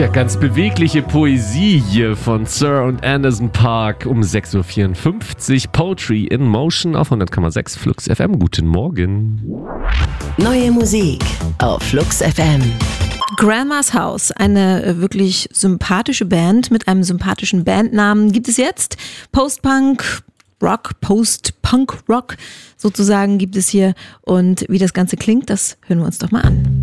Tja, ganz bewegliche Poesie hier von Sir und Anderson Park um 6.54 Uhr. Poetry in Motion auf 100,6 Flux FM. Guten Morgen. Neue Musik auf Flux FM. Grandma's House, eine wirklich sympathische Band mit einem sympathischen Bandnamen, gibt es jetzt. Post-Punk Rock, Post-Punk Rock sozusagen gibt es hier. Und wie das Ganze klingt, das hören wir uns doch mal an.